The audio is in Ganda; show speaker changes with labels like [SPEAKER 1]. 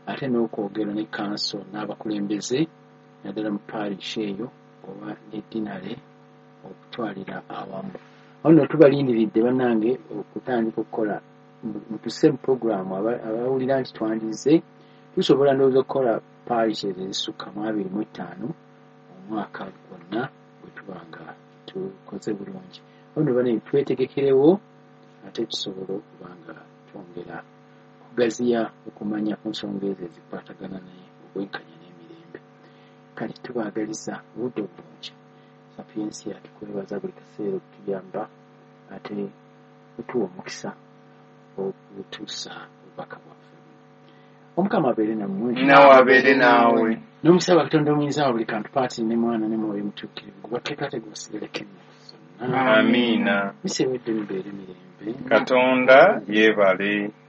[SPEAKER 1] ate n'okwogera ne kanso n'abakulembeze naddala mu parish eyo oba n'eddinale okutwalira awamu. Awo nno tubalindiridde bannange okutandika okukola mutuse mu puroguramu abawulira nti twandize tusobola ndowooza okukola parish ezisukka mu 25 omwaka gwonna bwe tuba nga tukoze bulungi. Awo nno bane twetegekerewo ate tusobola okuba nga twongera okugaziya okumanya ku nsonga ezo ezikwatagana n'obwenkanya n'emirembe. Kale tubaagaliza obudde obulungi. Sapiensia tukwebaza buli kaseera okutuyamba ate otuwa omukisa okutuusa obubaka bwaffe. Omukama abeere nammwe.
[SPEAKER 2] Nawe abeere naawe.
[SPEAKER 1] N'omukisa wa Katonda omuyinza wa buli kantu Paati ne Mwana ne Mwoyo Mutuukirivu gubateekate gusigaleko ennaku zonna.
[SPEAKER 2] Amiina.
[SPEAKER 1] Bisewedde mubeere mirembe.
[SPEAKER 2] Katonda yeebale.